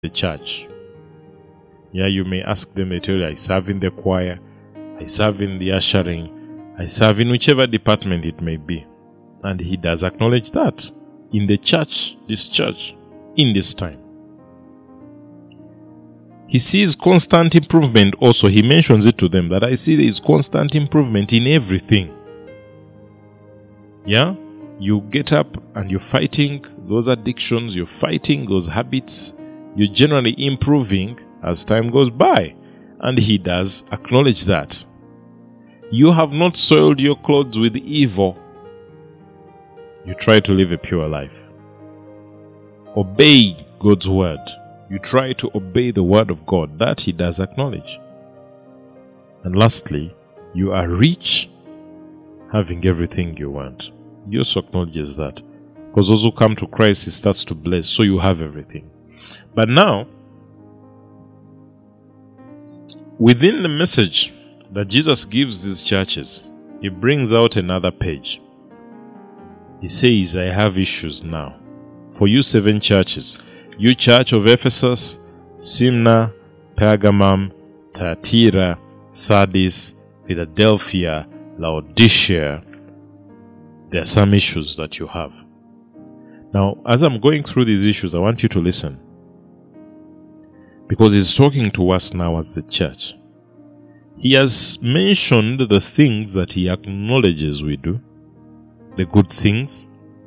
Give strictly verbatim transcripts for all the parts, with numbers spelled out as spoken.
the church. Yeah, you may ask them, they tell you, I serve in the choir, I serve in the ushering, I serve in whichever department it may be. And he does acknowledge that in the church, this church, in this time. He sees constant improvement also. He mentions it to them that I see there is constant improvement in everything. Yeah? You get up and you're fighting those addictions, you're fighting those habits, you're generally improving as time goes by. And he does acknowledge that. You have not soiled your clothes with evil. You try to live a pure life. Obey God's word. You try to obey the word of God. That he does acknowledge. And lastly, you are rich, having everything you want. He also acknowledges that. Because those who come to Christ, he starts to bless, so you have everything. But now, within the message that Jesus gives these churches, he brings out another page. He says, I have issues now. For you seven churches, you church of Ephesus, Smyrna, Pergamum, Thyatira, Sardis, Philadelphia, Laodicea, there are some issues that you have. Now, as I'm going through these issues, I want you to listen. Because he's talking to us now as the church. He has mentioned the things that he acknowledges we do, the good things.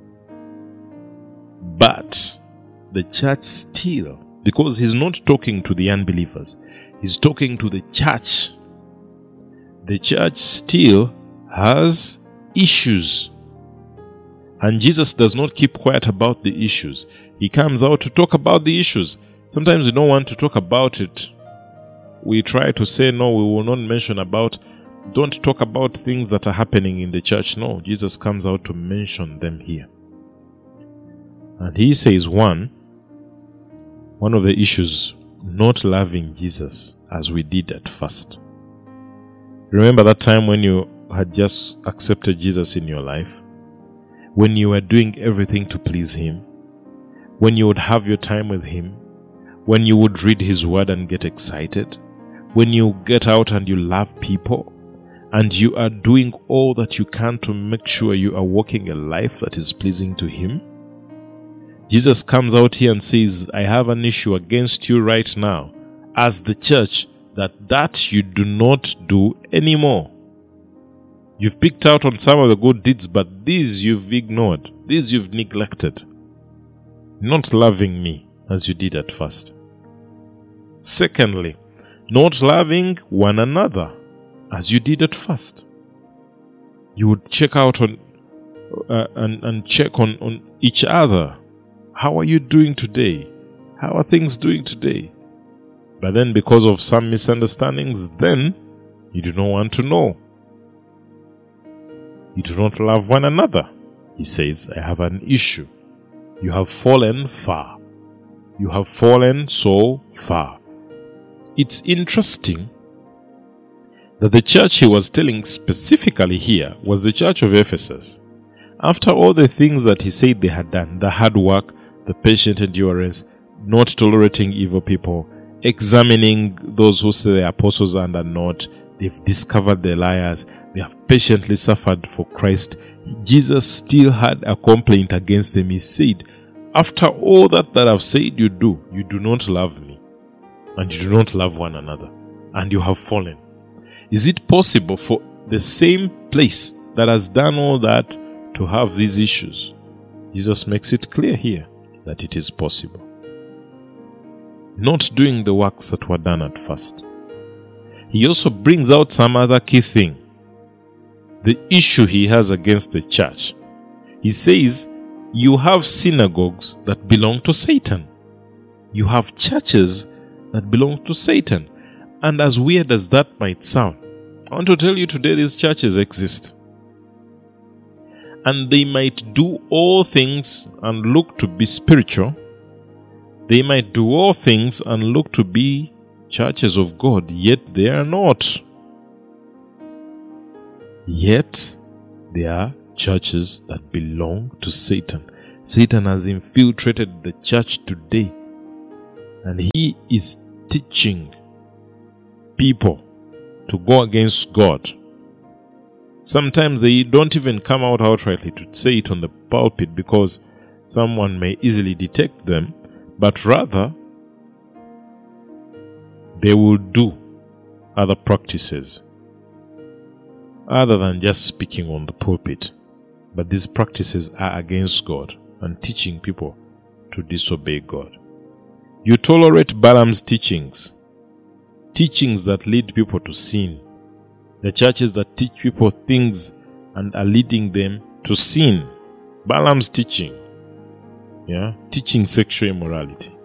But the church still, because he's not talking to the unbelievers, he's talking to the church. The church still has issues. And Jesus does not keep quiet about the issues. He comes out to talk about the issues. Sometimes we don't want to talk about it. We try to say, no, we will not mention about, don't talk about things that are happening in the church. No, Jesus comes out to mention them here. And he says, one, one of the issues, not loving Jesus as we did at first. Remember that time when you had just accepted Jesus in your life? When you were doing everything to please him? When you would have your time with him? When you would read his word and get excited? When you get out and you love people? And you are doing all that you can to make sure you are walking a life that is pleasing to him? Jesus comes out here and says, I have an issue against you right now as the church, that that you do not do anymore. You've picked out on some of the good deeds, but these you've ignored. These you've neglected. Not loving me as you did at first. Secondly, not loving one another as you did at first. You would check out on uh, and, and check on, on each other. How are you doing today? How are things doing today? But then because of some misunderstandings, then you do not want to know. You do not love one another. He says, I have an issue. You have fallen far. You have fallen so far. It's interesting that the church he was telling specifically here was the church of Ephesus. After all the things that he said they had done, the hard work, the patient endurance, not tolerating evil people, examining those who say the apostles and are not, they've discovered the liars, they have patiently suffered for Christ. Jesus still had a complaint against them. He said, after all that that I've said you do, you do not love me, and you do not love one another, and you have fallen. Is it possible for the same place that has done all that to have these issues? Jesus makes it clear here that it is possible. Not doing the works that were done at first. He also brings out some other key thing. The issue he has against the church. He says, you have synagogues that belong to Satan. You have churches that belong to Satan. And as weird as that might sound, I want to tell you today these churches exist. And they might do all things and look to be spiritual. They might do all things and look to be churches of God, yet they are not. Yet they are churches that belong to Satan. Satan has infiltrated the church today. and he is teaching people to go against God. Sometimes they don't even come out outrightly to say it on the pulpit because someone may easily detect them, but rather they will do other practices other than just speaking on the pulpit. But these practices are against God and teaching people to disobey God. You tolerate Balaam's teachings, teachings that lead people to sin. The churches that teach people things and are leading them to sin. Balaam's teaching, yeah, teaching sexual immorality.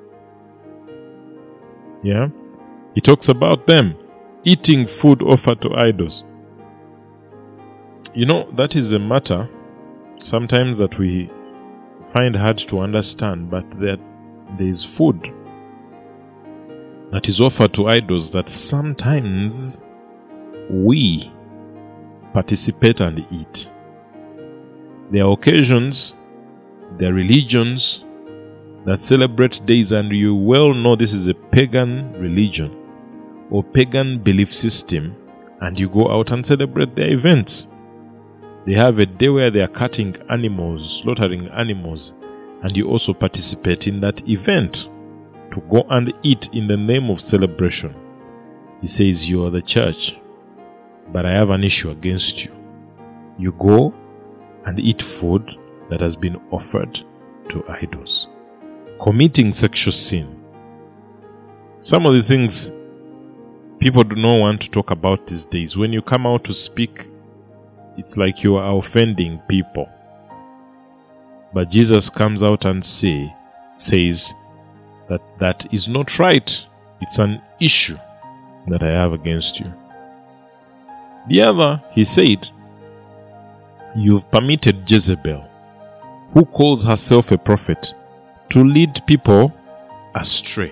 Yeah, he talks about them eating food offered to idols. You know, that is a matter sometimes that we find hard to understand, but there, there is food that is offered to idols that sometimes we participate and eat. There are occasions, there are religions that celebrate days, and you well know this is a pagan religion or pagan belief system, and you go out and celebrate their events. They have a day where they are cutting animals, slaughtering animals, and you also participate in that event to go and eat in the name of celebration. He says, you are the church, but I have an issue against you. You go and eat food that has been offered to idols. Committing sexual sin. Some of these things people do not want to talk about these days. When you come out to speak, it's like you are offending people. But Jesus comes out and say, says that that is not right. It's an issue that I have against you. The other, he said, you've permitted Jezebel, who calls herself a prophet, to lead people astray.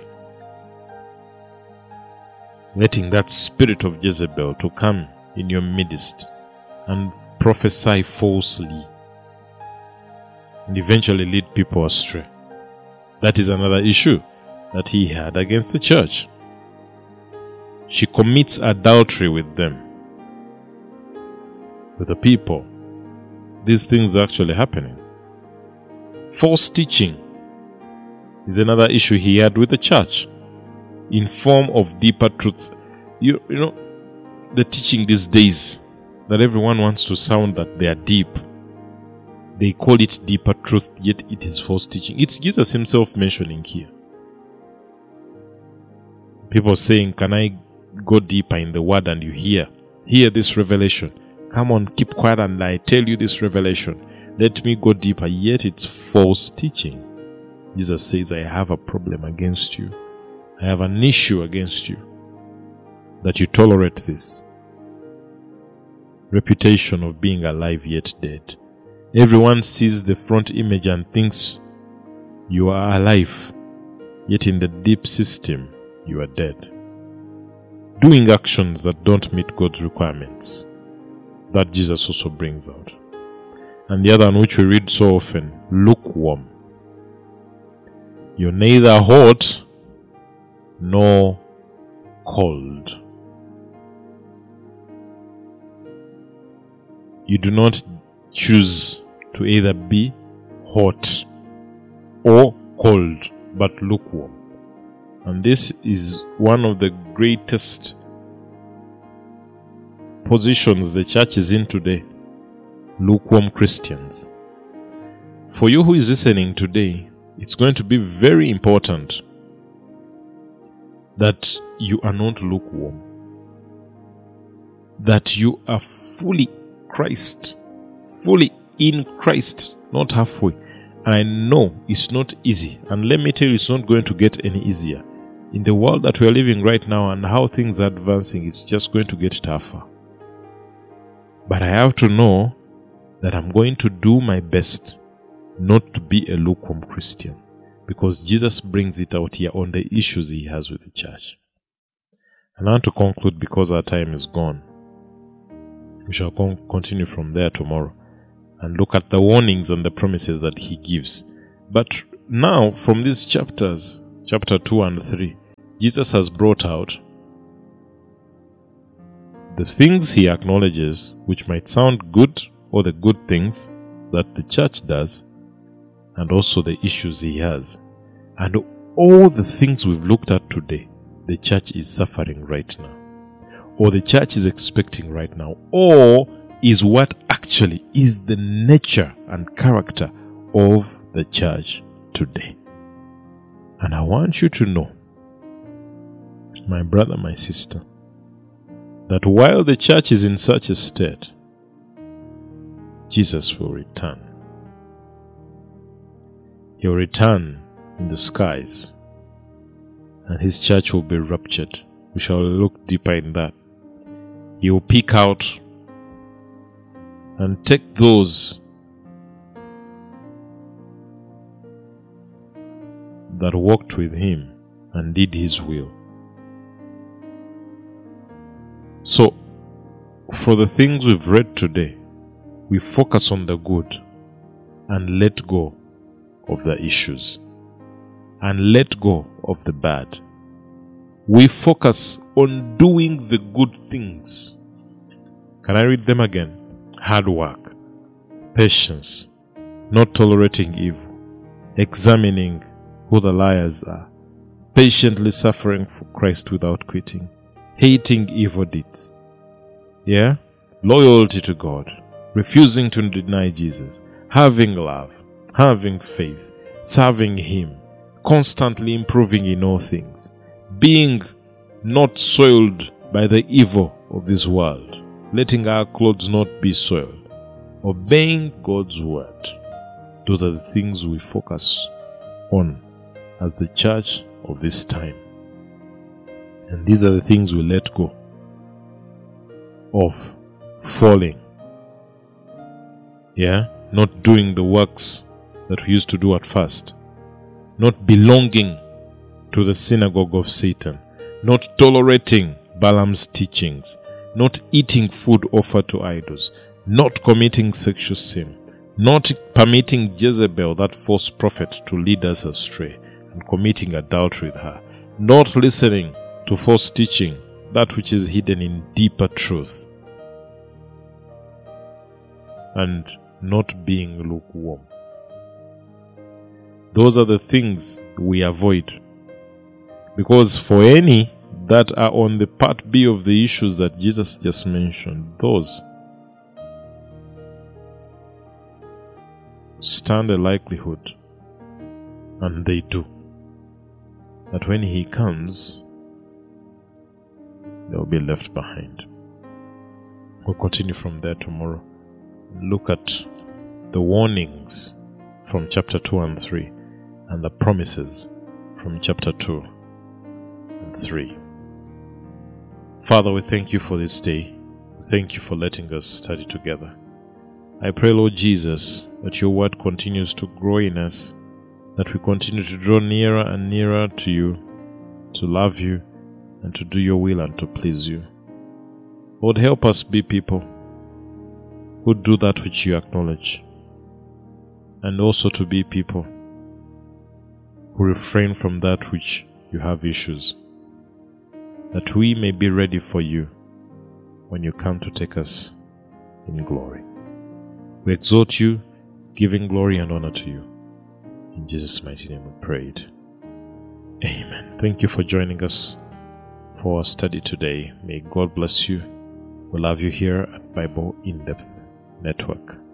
Letting that spirit of Jezebel to come in your midst and prophesy falsely and eventually lead people astray. That is another issue that he had against the church. She commits adultery with them, with the people. These things are actually happening. False teaching is another issue he had with the church in form of deeper truths. You, you know, the teaching these days that everyone wants to sound that they are deep. They call it deeper truth, yet it is false teaching. It's Jesus himself mentioning here. People saying, can I go deeper in the word? And you hear, hear this revelation. Come on, keep quiet and I tell you this revelation. Let me go deeper, yet it's false teaching. Jesus says, I have a problem against you. I have an issue against you, that you tolerate this. Reputation of being alive yet dead. Everyone sees the front image and thinks you are alive, yet in the deep system you are dead. Doing actions that don't meet God's requirements. That Jesus also brings out. And the other one which we read so often, lukewarm. You're neither hot nor cold. You do not choose to either be hot or cold, but lukewarm. And this is one of the greatest positions the church is in today. Lukewarm Christians. For you who is listening today, it's going to be very important that you are not lukewarm. That you are fully Christ. Fully in Christ, not halfway. And I know it's not easy. And let me tell you, it's not going to get any easier. In the world that we are living right now and how things are advancing, it's just going to get tougher. But I have to know that I'm going to do my best not to be a lukewarm Christian, because Jesus brings it out here on the issues he has with the church. And I want to conclude because our time is gone. We shall con- continue from there tomorrow and look at the warnings and the promises that he gives. But now, from these chapters, chapter two and three, Jesus has brought out the things he acknowledges, which might sound good, or the good things that the church does, and also the issues he has. And all the things we've looked at today, the church is suffering right now, or the church is expecting right now, or is what actually is the nature and character of the church today. And I want you to know, my brother, my sister, that while the church is in such a state, Jesus will return. He'll return in the skies, and his church will be raptured. We shall look deeper in that. He will pick out and take those that walked with him and did his will. So, for the things we've read today, we focus on the good and let go of the issues and let go of the bad. We focus on doing the good things. Can I read them again? Hard work, patience, not tolerating evil, examining who the liars are, patiently suffering for Christ without quitting, hating evil deeds. Yeah? Loyalty to God, refusing to deny Jesus, having love, having faith, serving him, constantly improving in all things, being not soiled by the evil of this world, letting our clothes not be soiled, obeying God's word. Those are the things we focus on as the church of this time. And these are the things we let go of. Falling. Yeah? Not doing the works that we used to do at first. Not belonging to the synagogue of Satan. Not tolerating Balaam's teachings. Not eating food offered to idols. Not committing sexual sin. Not permitting Jezebel, that false prophet, to lead us astray and committing adultery with her. Not listening to false teaching, that which is hidden in deeper truth. And not being lukewarm. Those are the things we avoid. Because for any that are on the part B of the issues that Jesus just mentioned, those stand a likelihood, and they do, that when he comes, they will be left behind. We'll continue from there tomorrow. Look at the warnings from chapter two and three and the promises from chapter two and three. Father, we thank you for this day. Thank you for letting us study together. I pray, Lord Jesus, that your word continues to grow in us, that we continue to draw nearer and nearer to you, to love you, and to do your will and to please you. Lord, help us be people who do that which you acknowledge, and also to be people who refrain from that which you have issues, that we may be ready for you when you come to take us in glory. We exhort you, giving glory and honor to you. In Jesus' mighty name we prayed. Amen. Thank you for joining us for our study today. May God bless you. We love you here at Bible In-Depth Network.